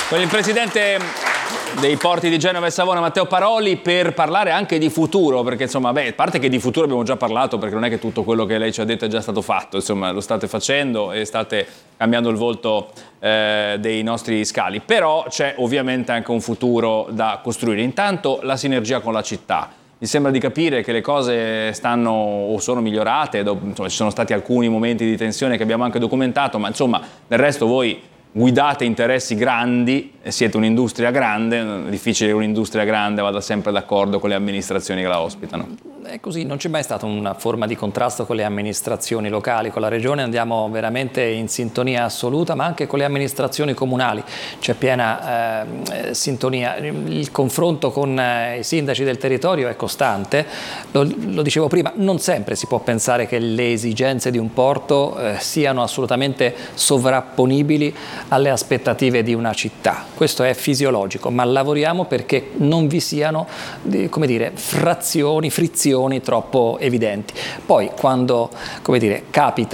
Con il presidente dei porti di Genova e Savona, Matteo Paroli, per parlare anche di futuro, perché insomma, a parte che di futuro abbiamo già parlato, perché non è che tutto quello che lei ci ha detto è già stato fatto, insomma lo state facendo e state cambiando il volto dei nostri scali, però c'è ovviamente anche un futuro da costruire. Intanto la sinergia con la città. Mi sembra di capire che le cose stanno o sono migliorate, insomma, ci sono stati alcuni momenti di tensione che abbiamo anche documentato, ma insomma del resto voi guidate interessi grandi, siete un'industria grande, è difficile che un'industria grande vada sempre d'accordo con le amministrazioni che la ospitano. È così, non c'è mai stata una forma di contrasto con le amministrazioni locali, con la regione andiamo veramente in sintonia assoluta, ma anche con le amministrazioni comunali c'è piena sintonia. Il confronto con i sindaci del territorio è costante, lo dicevo prima, non sempre si può pensare che le esigenze di un porto siano assolutamente sovrapponibili alle aspettative di una città. Questo è fisiologico, ma lavoriamo perché non vi siano, come dire, frizioni troppo evidenti. Poi quando, come dire, capita